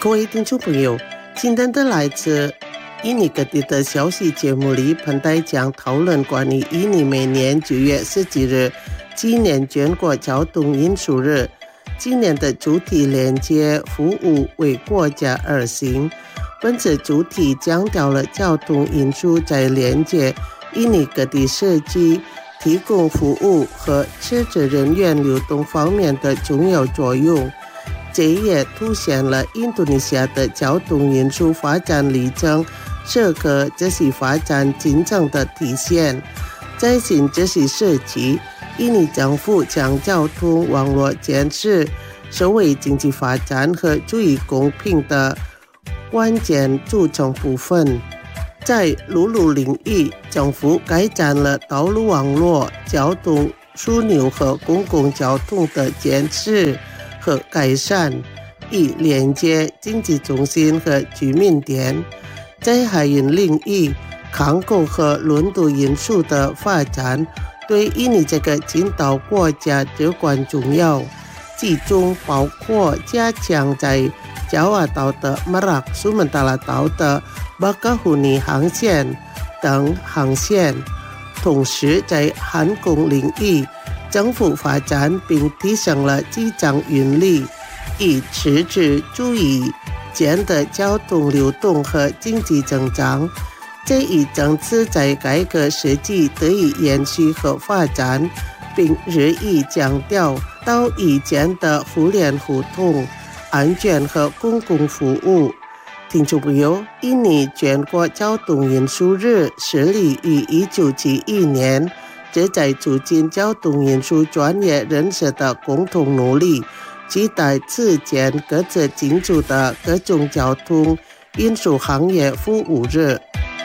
各位听众朋友，今天的来自印尼各地的消息节目里，彭代将讨论关于印尼每年9月17日纪念全国交通运输日。今年的主题连接服务为国家而行，本次主题强调了交通运输在连接印尼各地社区、提供服务和支持人员流动方面的重要作用。这也凸显了印度尼西亚的交通运输发展历程是个这些发展进程的体现。在新这些时期，印尼政府将交通网络建设作为经济发展和注意公平的关键组成部分。在陆路领域，政府改善了道路网络、交通枢纽和公共交通的建设和改善，以连接经济中心和居民点。在海运领域，港口和轮渡运输的发展对印尼这个近岛国家至关重要，其中包括加强在加瓦岛的马拉苏门答腊岛的巴卡胡尼航线等航线。同时，在航空领域，政府发展并提升了机场运力，以持续注意间的交通流动和经济增长。这一政策在改革时期得以延续和发展，并日益强调岛屿间的互联互通、安全和公共服务。听众朋友，印尼全国交通运输日设立于1971年，旨在促进交通运输专业人士的共同努力，期待此前各自进驻的各种交通运输行业服务日。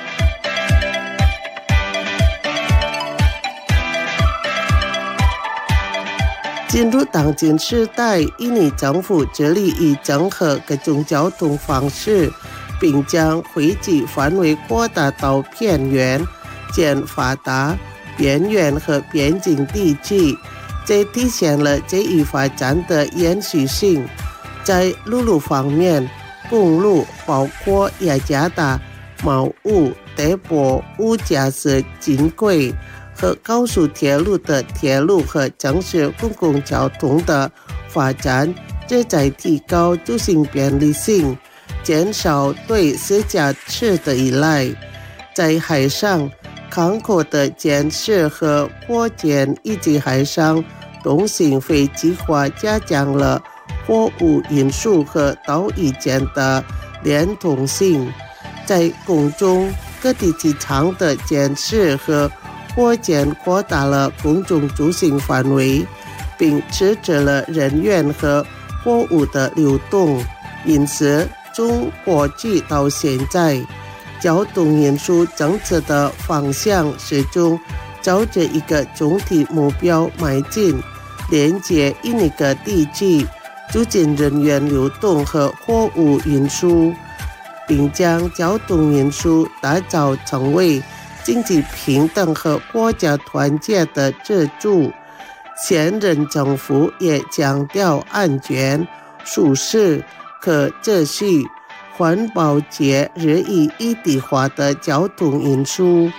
进入当今时代，印尼政府致力于整合各种交通方式，并将汇集范围扩大到偏远、渐发达、边缘和边境地区，这体现了这一发展的延续性。在陆路方面，公路包括雅加达、毛乌、德博、乌加斯、金轨和高速铁路的铁路和城市公共交通的发展，旨在提高出行便利性，减少对私家车的依赖。在海上，港口的建设和扩建以及海上通行非计划加强了货物运输和岛屿间的连通性。在空中，各地机场的建设和扩建扩大了公众出行范围，并支持了人员和货物的流动。因此，从过去到现在，交通运输政策的方向始终朝着一个总体目标迈进，连接印尼各地区，促进人员流动和货物运输，并将交通运输打造成为经济平等和国家团结的支柱。现任政府也强调安全、舒适、可秩序、环保及日益一体化的交通运输。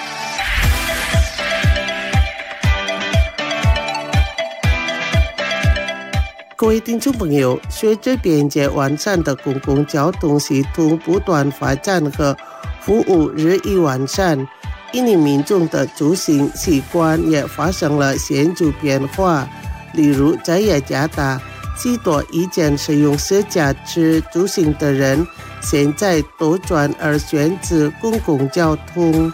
各位听众朋友，随着便捷完善的公共交通系统不断发展和服务日益完善，印尼民众的出行习惯也发生了显著变化。例如，在雅加达，许多以前使用私家车出行的人，现在都转而选择公共交通。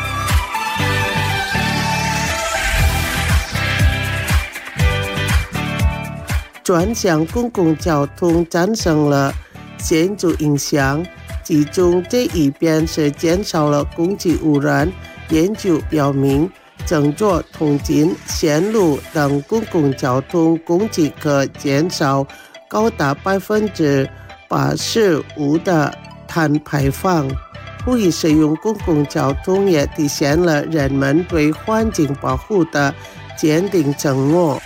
转向公共交通产生了显著影响，其中这一边是减少了空气污染。研究表明，乘坐通勤线路等公共交通空气可减少高达85%的碳排放。呼吁使用公共交通也体现了人们对环境保护的坚定承诺。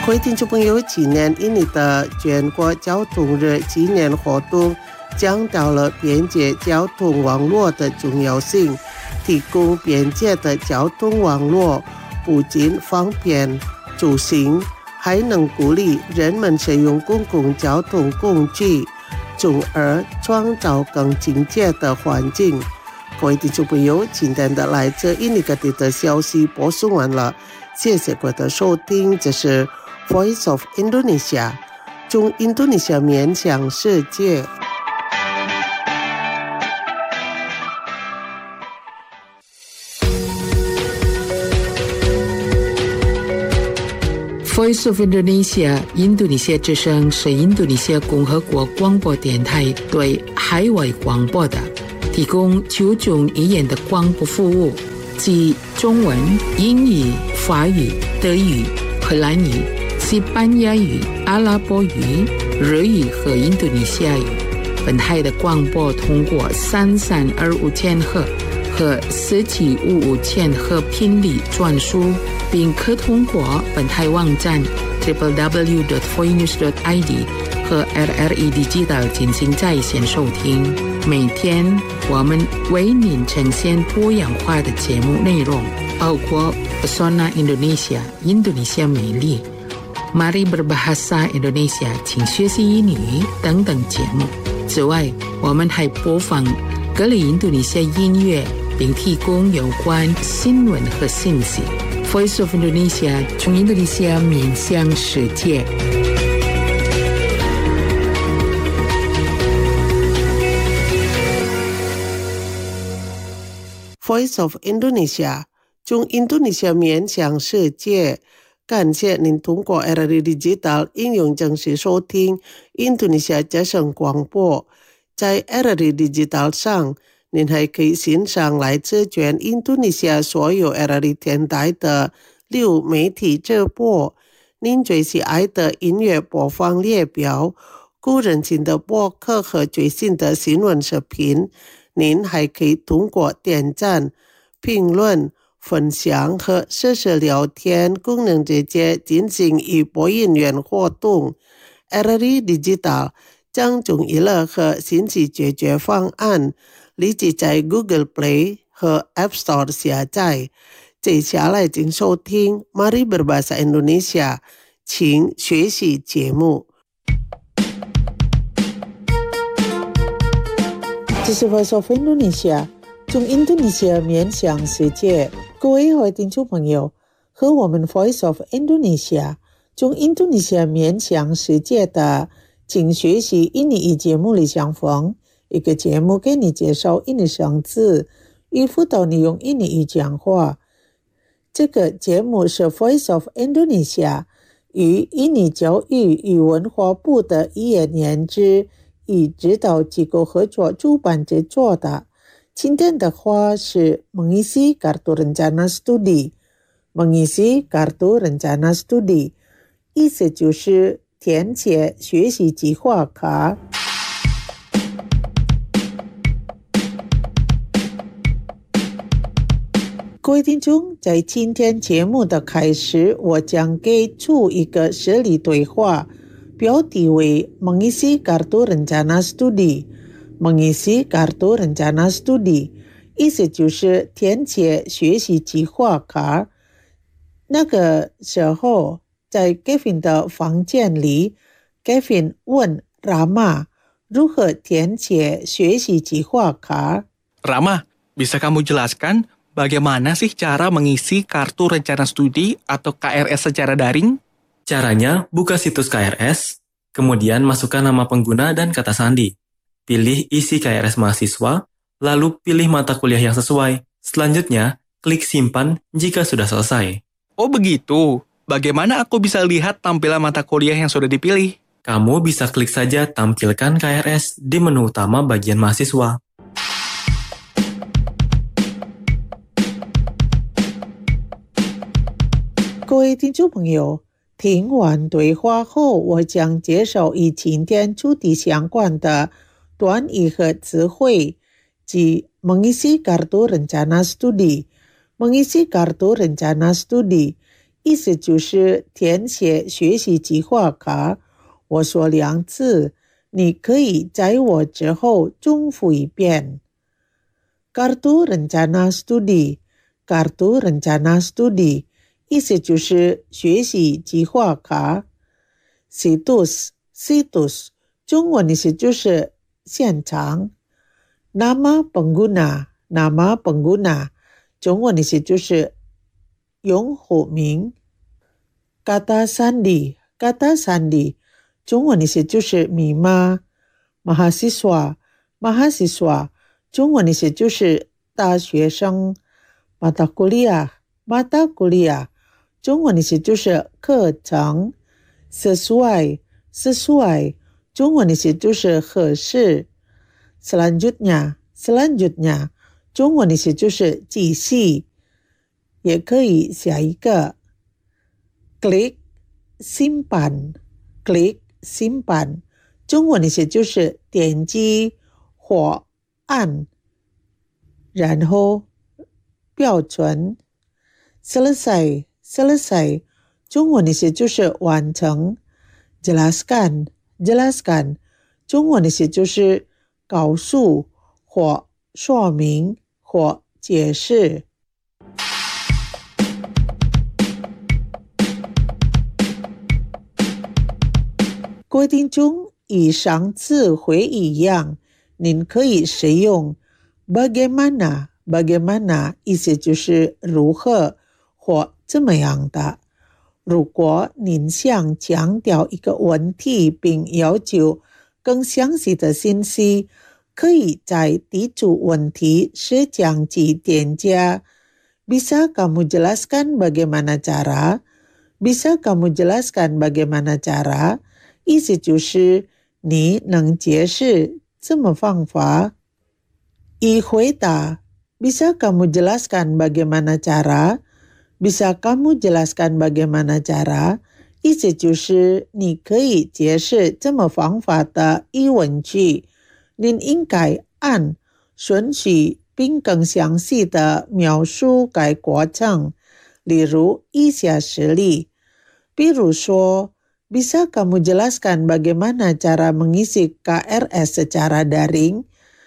各位听众朋友，今年印尼的全国交通日纪念活动强调了便捷交通网络的重要性，提供便捷的交通网络不仅方便出行，还能鼓励人们使用公共交通工具，从而创造更亲切的环境。各位听众朋友，今天的来自印尼各地的消息播送完了，谢谢各位的收听，这是 Voice of Indonesia， 从印度尼西亚面向世界。 Voice of Indonesia 印度尼西亚之声是印度尼西亚共和国广播电台对海外广播的，提供9种语言的广播服务，即中文、英语、法语、德语、荷兰语、西班牙语、阿拉伯语、日语和印度尼西亚语。本台的广播通过3325千赫和4755千赫频率转输，并可通过本台网站 www.voinews.id 和 RRI Digital 进行在线收听。每天我们为您呈现多样化的节目内容，包括 Pesona Indonesia 印度尼西亚美丽、Mari Berbahasa Indonesia 请学习英语等等节目。此外，我们还播放各类印度尼西亚音乐，并提供有关新闻和信息。Voice of Indonesia 从印度尼西亚面向世界。 Voice of Indonesia 从印度尼西亚面向世界。感谢您通过 RRI Digital 应用正式收听印度尼西亚之声广播。在 RRI Digital 上，您还可以欣赏来自全印度尼西亚所有 RRI 电台的流媒体直播，您最喜爱的音乐播放列表、个人性的播客和最新的新闻视频。您还可以通过点赞、评论、分享和实时聊天功能直接进行与播音员活动。RRI Digital 将从娱乐和信息解决方案立即在 Google Play 和 App Store 下载。接下来请收听 Mari Berbahasa Indonesia 请学习节目。这是 Voice of Indonesia 从印度尼西亚面向世界。各位听众朋友，和我们 Voice of Indonesia 从印度尼西亚面向世界的请学习印尼语节目里相逢，一个节目给你介绍印尼生字，与辅导你用印尼语讲话。这个节目是 Voice of Indonesia 与印尼教育与文化部的语言研究与指导机构合作主办制作的。今天的话是 mengisi kartu rencana studi。mengisi kartu rencana studi 意思就是填写学习计划卡。各位听众，在今天节目的开始，我将给出一个实例对话，标题为 mengisi kartu rencana studi。mengisi kartu rencana studi 意思就是填写学习计划卡。那个时候，在 Kevin 的房间里， Kevin 问 Rama 如何填写学习计划卡。 Rama, bisa kamu jelaskan bagaimana sih cara mengisi kartu rencana studi atau KRS secara daring? Caranya, buka situs KRS, kemudian masukkan nama pengguna dan kata sandi. Pilih isi KRS mahasiswa, lalu pilih mata kuliah yang sesuai. Selanjutnya, klik simpan jika sudah selesai. Oh begitu, bagaimana aku bisa lihat tampilan mata kuliah yang sudah dipilih? Kamu bisa klik saja tampilkan KRS di menu utama bagian mahasiswa. 各位听众朋友，听完对话后，我将介绍与今天主题相关的短语和词汇，即 mengisi kartu rencana studi。mengisi kartu rencana studi 意思就是填写学习计划卡，我说2次，你可以在我之后重复一遍。Kartu rencana studi， Kartu rencana studi， 意思就是学习计划卡。Situs， Situs， 中文意思就是现场。Nama pengguna， Nama pengguna， 中文意思就是用户名。Kata sandi， Kata sandi， 中文意思就是密码。Mahasiswa， Mahasiswa， 中文意思就是大学生。Mata kuliah， Mata kuliah， 中文意思就是课程。Sesuai， Sesuai， 中文意思就是合适。Selanjutnya， Selanjutnya， 中文意思就是继续，也可以下一个。Klik simpan， Klik simpan， 中文意思就是点击或按，然后标存。Selesai， Selesai， 中文意思就是完成。Jelaskan， Jelaskan， 中文意思就是告诉或说明或解释。各位听众，与上次会议一样，您可以使用 bagaimana， bagaimana 意思就是如何或怎么样的。如果您想强调一个问题并要求更详细的信息，可以在题主问题时将其添加。Bisa kamu jelaskan bagaimana cara？ Bisa kamu jelaskan bagaimana cara？ 意思就是你能解释怎么方法。一回答 Bisa kamu jelaskan bagaimana cara？ Bisa kamu jelaskan bagaimana cara？ 意思就是你可以解释怎么方法的疑问句。您应该按顺序并更详细的描述该过程。例如以下实例，比如说Bisa kamu jelaskan bagaimana cara mengisi KRS secara daring?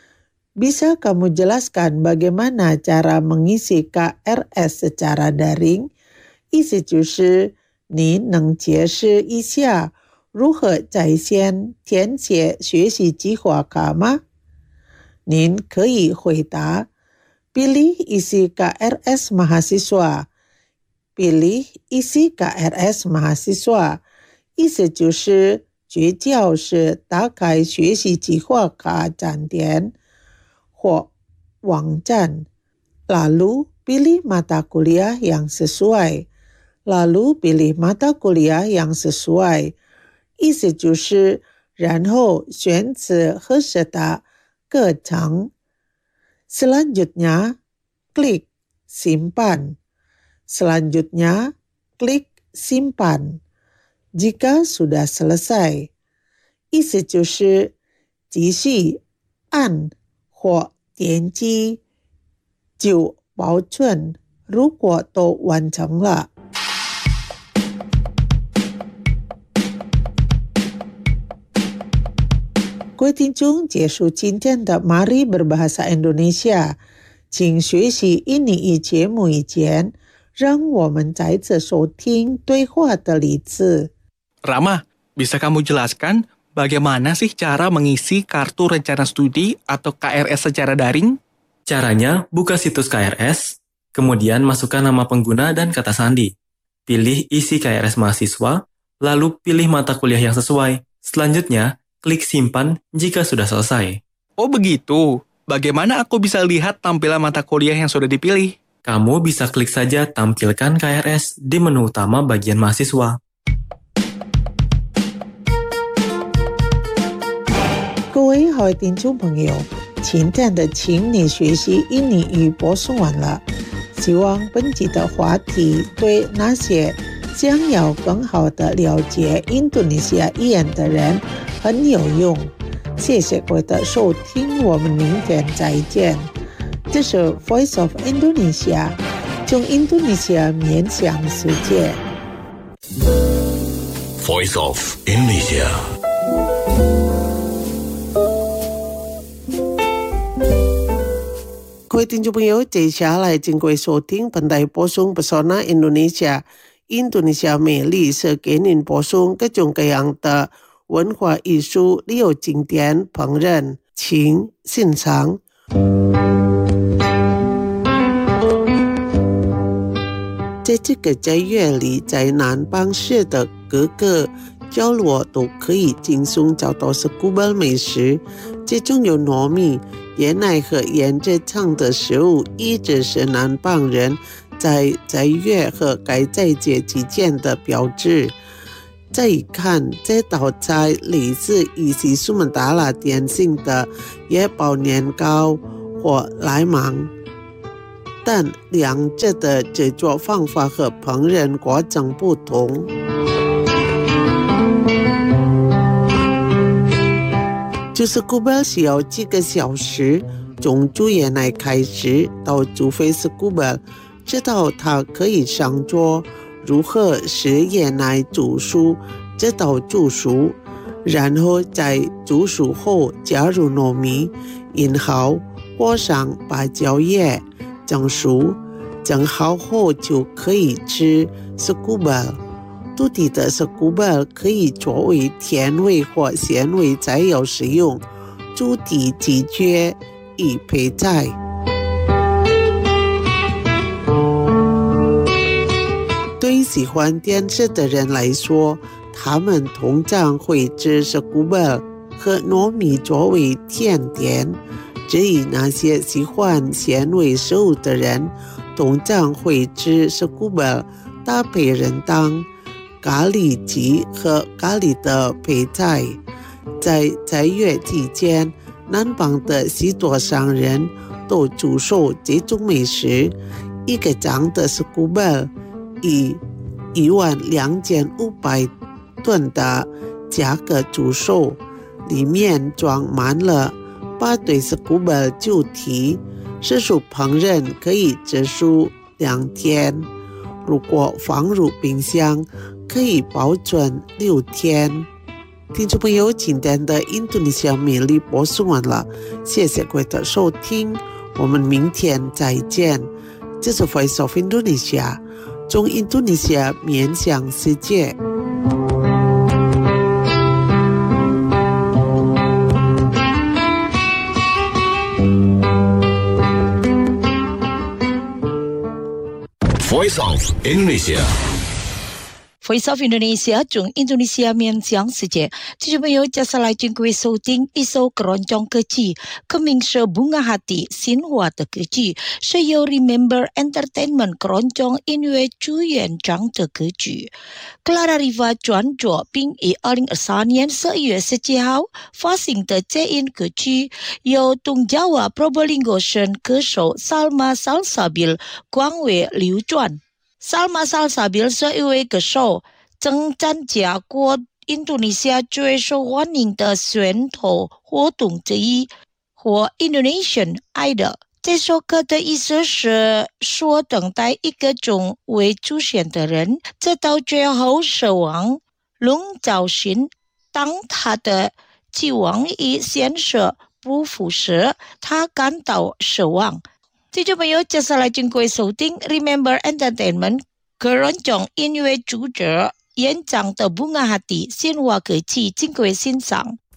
Bisa kamu jelaskan bagaimana cara mengisi KRS secara daring? 意思就是你能解释一下如何在线填写学习计划卡吗？您可以回答 Pilih isi KRS mahasiswa. Pilih isi KRS mahasiswa.意思就是绝交是打开学习计划卡站点或网站。Lalu pilih mata kuliah yang sesuai. Lalu pilih mata kuliah yang sesuai. 意思就是然后选择合适的课程。Selanjutnya, klik simpan. Selanjutnya, klik simpan. Jika sudah selesai， 意思就是继续按或点击就保存，如果都完成了。各位听众，结束今天的 Mari Berbahasa Indonesia， 请学习印尼语节目以前，让我们再次收听对话的例子。 Rama, bisa kamu jelaskan bagaimana sih cara mengisi kartu rencana studi atau KRS secara daring? Caranya, buka situs KRS, kemudian masukkan nama pengguna dan kata sandi. Pilih isi KRS mahasiswa, lalu pilih mata kuliah yang sesuai. Selanjutnya, klik simpan jika sudah selesai. Oh begitu, bagaimana aku bisa lihat tampilan mata kuliah yang sudah dipilih? Kamu bisa klik saja tampilkan KRS di menu utama bagian mahasiswa. 各位好听众朋友，今天的请你学习印尼语播送完了，希望本集的话题对那些想要更好的了解印度尼西亚语言的人很有用。谢谢各位的收听，我们明天再见。这是 Voice of Indonesia， 中印度尼西亚面向世界。 Voice of Indonesia。 各位听众朋友，接下来请各位收听本台播送 Pesona Indonesia， 印度尼西亚美丽是给您播送各种各样的文化艺术、旅游景点、烹饪，请欣赏。在这个斋月里，在南邦市的各个角落都可以轻松找到是古巴美食，其中有糯米、椰奶和腌制汤的食物，一直是南邦人在斋月和该斋节期间的标志。再一看，这道菜类似伊西苏门答腊典型的椰包年糕或莱芒，但两者的制作方法和烹饪过程不同。就是古巴需要几个小时，从煮椰奶开始到煮沸是古巴，直到它可以上桌，如何使椰奶煮熟，直到煮熟，然后在煮熟后加入糯米，引好，裹上芭蕉叶，蒸熟，蒸好后就可以吃是古巴。土地的是古巴可以作为甜味或咸味材料使用，主题咀嚼以配菜。对喜欢甜食的人来说，他们通常会吃是古巴和糯米作为甜点。至于那些喜欢咸味食物的人，通常会吃是古巴搭配仁汤、咖喱鸡和咖喱的配菜。在斋月期间，南邦的许多商人都出售这种美食。一个张的是古巴以12500吨的价格出售，里面装满了8对是古巴主题，时速烹饪可以持续2天，如果放入冰箱可以保存6天。听众朋友，今天的印度尼西亚美丽播送完了，谢谢各位的收听，我们明天再见。这是 Voice of Indonesia， 从印度尼西亚面向世界。 Voice of Indonesia。Voice of Indonesia 从印度尼西亚面向世界，听众朋友，接下来请各位收听一首keroncong歌曲，歌名是《Bunga Hati》，新华的歌曲，是由 Remember Entertainment keroncong音乐剧演唱的歌曲。Clara Riva 创作并以2023年11月17号发行的这一歌曲，由东加瓦 Probolinggo 省歌手 Salma Salsabil 广为流传。Salma Salsabil 是一位歌手，正参加过印度尼西亚最受欢迎的选秀活动之一，或 Indonesian Idol。这首歌的意思是说，等待一个总会出现的人，直到最后死亡。龙兆勋当他的期望与现实不符时，他感到失望。听众朋友，接下来请各位收听 Remember Entertainment keroncong音乐主角演唱的《Bunga Hati》新华歌曲，请各位欣赏。